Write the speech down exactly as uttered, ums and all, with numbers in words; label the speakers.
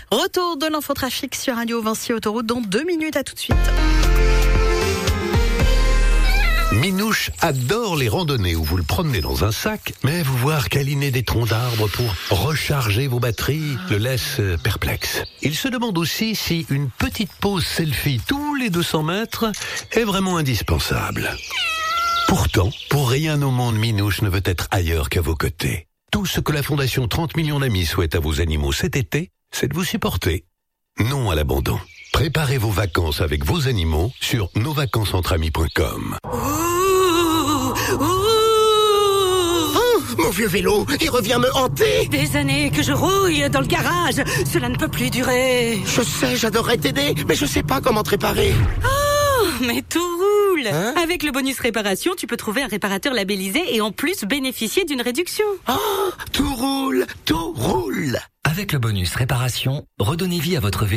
Speaker 1: Retour de l'infotrafic sur Radio Vinci Autoroute dans deux minutes, à tout de suite.
Speaker 2: Minouche adore les randonnées où vous le promenez dans un sac, mais vous voir câliner des troncs d'arbres pour recharger vos batteries le laisse perplexe. Il se demande aussi si une petite pause selfie tous les deux cents mètres est vraiment indispensable. Pourtant, pour rien au monde, Minouche ne veut être ailleurs qu'à vos côtés. Tout ce que la Fondation trente millions d'amis souhaite à vos animaux cet été, c'est de vous supporter. Non à l'abandon. Préparez vos vacances avec vos animaux sur nos vacances entre amis point com.
Speaker 3: Ouh, ouh.
Speaker 4: Oh, mon vieux vélo, il revient me hanter.
Speaker 3: Des années que je rouille dans le garage, cela ne peut plus durer.
Speaker 4: Je sais, j'adorerais t'aider, mais je sais pas comment te réparer.
Speaker 3: Oh, mais tout roule.
Speaker 4: Hein?
Speaker 3: Avec le bonus réparation, tu peux trouver un réparateur labellisé et en plus bénéficier d'une réduction.
Speaker 4: Oh, tout roule, tout roule.
Speaker 5: Avec le bonus réparation, redonnez vie à votre vélo.